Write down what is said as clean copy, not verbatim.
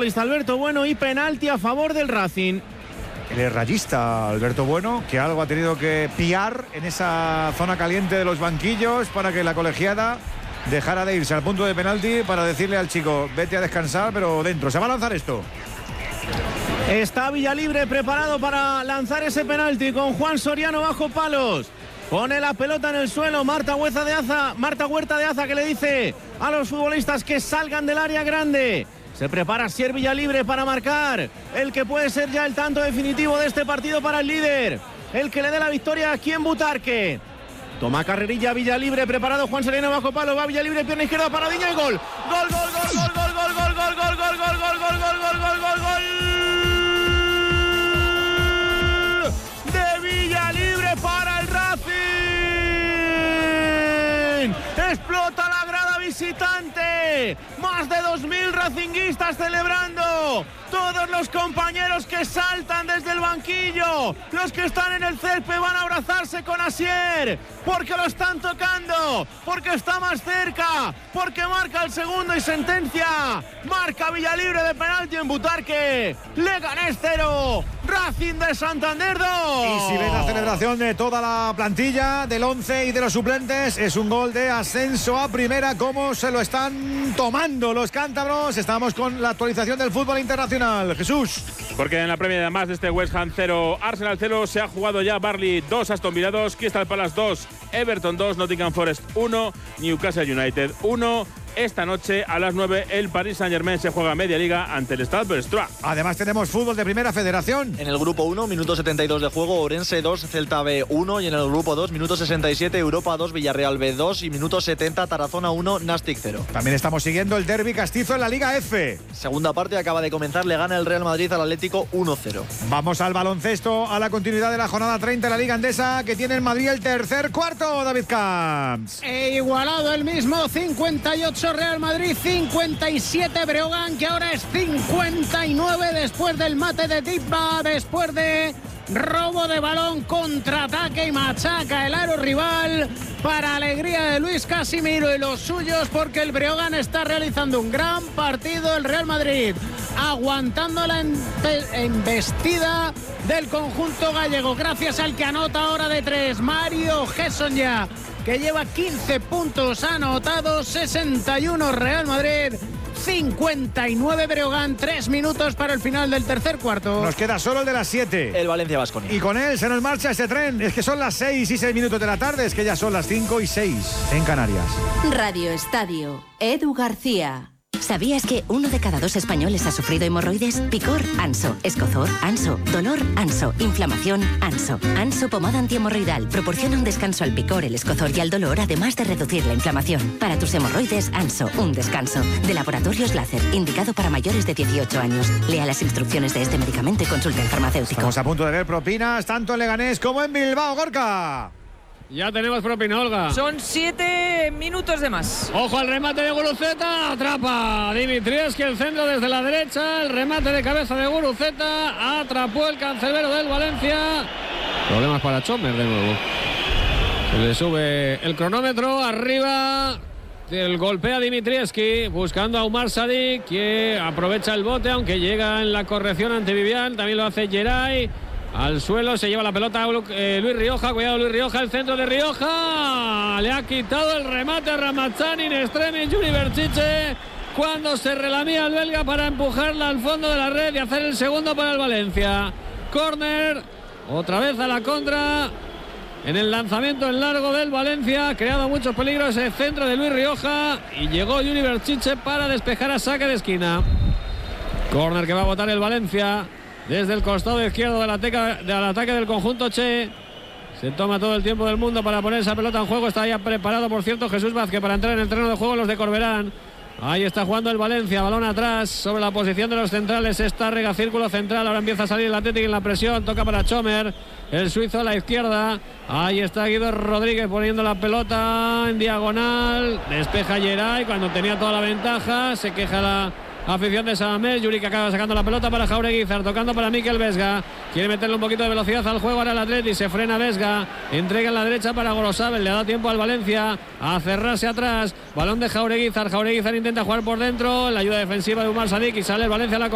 futbolista Alberto Bueno y penalti a favor del Racing. El rayista Alberto Bueno, que algo ha tenido que piar en esa zona caliente de los banquillos para que la colegiada dejara de irse al punto de penalti para decirle al chico, vete a descansar, pero dentro. Se va a lanzar esto. Está Villalibre preparado para lanzar ese penalti con Juan Soriano bajo palos. Pone la pelota en el suelo Marta Huerta de Aza, que le dice a los futbolistas que salgan del área grande. Se prepara Sier Villalibre para marcar el que puede ser ya el tanto definitivo de este partido para el líder. El que le dé la victoria aquí en Butarque. Toma carrerilla Villalibre, preparado Juan Soriano bajo palo. Va Villalibre, pierna izquierda, paradilla y gol. Gol, gol, gol, gol, gol, gol, gol, gol, gol, gol, gol, gol, gol, gol, gol, gol, gol, gol. De Villalibre para el Racing. Explota la grada visitante. Más de 2.000 racinguistas celebrando. Todos los compañeros que saltan desde el banquillo, los que están en el césped van a abrazarse con Asier, porque lo están tocando, porque está más cerca, porque marca el segundo y sentencia. Marca Villalibre de penalti en Butarque. Leganés 0, Racing de Santander 2. Y si ves la celebración de toda la plantilla, del 11 y de los suplentes, es un gol de ascenso a primera. Cómo se lo están tomando los cántabros. Estamos con la actualización del fútbol internacional. Jesús. Porque en la Premier, además de este West Ham 0, Arsenal 0, se ha jugado ya Burnley 2, Aston Villa 2, Crystal Palace 2, Everton 2, Nottingham Forest 1, Newcastle United 1. Esta noche a las 9 el Paris Saint-Germain se juega media liga ante el Stade Brestois. Además tenemos fútbol de primera federación. En el grupo 1, minuto 72 de juego, Orense 2, Celta B 1. Y en el grupo 2, minuto 67, Europa 2, Villarreal B 2. Y minuto 70, Tarazona 1, Nastic 0. También estamos siguiendo el derbi castizo en la Liga F. Segunda parte acaba de comenzar, le gana el Real Madrid al Atlético 1-0. Vamos al baloncesto, a la continuidad de la jornada 30 de la Liga Endesa, que tiene en Madrid el tercer cuarto, David Camps. Igualado el mismo, 58 Real Madrid, 57 Breogán, que ahora es 59 después del mate de Dipa, después de robo de balón, contraataque y machaca el aro rival, para alegría de Luis Casimiro y los suyos, porque el Breogán está realizando un gran partido. El Real Madrid aguantando la embestida del conjunto gallego, gracias al que anota ahora de 3 Mario Gessonya, que lleva 15 puntos anotados. 61 Real Madrid, 59 Breogán. 3 minutos para el final del tercer cuarto. Nos queda solo el de las 7. El Valencia Baskonia. Y con él se nos marcha este tren. Es que son las 6 y 6 minutos de la tarde. Es que ya son las 5 y 6 en Canarias. Radio Estadio, Edu García. ¿Sabías que 1 de cada 2 españoles ha sufrido hemorroides? Picor, Anso. Escozor, Anso. Dolor, Anso. Inflamación, Anso. Anso pomada antihemorroidal proporciona un descanso al picor, el escozor y al dolor, además de reducir la inflamación. Para tus hemorroides, Anso, un descanso. De Laboratorios Láser, indicado para mayores de 18 años. Lea las instrucciones de este medicamento y consulte al farmacéutico. Estamos a punto de ver propinas tanto en Leganés como en Bilbao, Gorka. Ya tenemos propina, Olga. Son 7 minutos de más. Ojo al remate de Guruceta. Atrapa Dimitrievski, el centro desde la derecha. El remate de cabeza de Guruceta. Atrapó el cancerbero del Valencia. Problemas para Chomer de nuevo. Se le sube el cronómetro. Arriba. El golpea Dimitrievski buscando a Umar Sadik, que aprovecha el bote, aunque llega en la corrección ante Vivian. También lo hace Geray. Al suelo se lleva la pelota Luis Rioja. Cuidado Luis Rioja, el centro de Rioja. Le ha quitado el remate a Ramazzani in extremis Juri Berchiche, cuando se relamía el belga para empujarla al fondo de la red y hacer el segundo para el Valencia. Córner, otra vez a la contra. En el lanzamiento en largo del Valencia, ha creado muchos peligros el centro de Luis Rioja. Y llegó Juri Berchiche para despejar a saque de esquina. Córner que va a botar el Valencia desde el costado izquierdo del ataque del conjunto Che. Se toma todo el tiempo del mundo para poner esa pelota en juego. Está ya preparado, por cierto, Jesús Vázquez para entrar en el terreno de juego los de Corberán. Ahí está jugando el Valencia, balón atrás sobre la posición de los centrales. Estárrega, círculo central, ahora empieza a salir el Atlético en la presión. Toca para Chomer, el suizo a la izquierda. Ahí está Guido Rodríguez poniendo la pelota en diagonal. Despeja Geray cuando tenía toda la ventaja. Se queja la afición de Samamés. Yuri que acaba sacando la pelota para Jaureguizar, tocando para Mikel Vesga. Quiere meterle un poquito de velocidad al juego ahora el Atleti. Se frena Vesga, entrega en la derecha para Gorosabel. Le da tiempo al Valencia a cerrarse atrás. Balón de Jaureguizar. Jaureguizar intenta jugar por dentro. La ayuda defensiva de Umar Sadik y sale el Valencia a la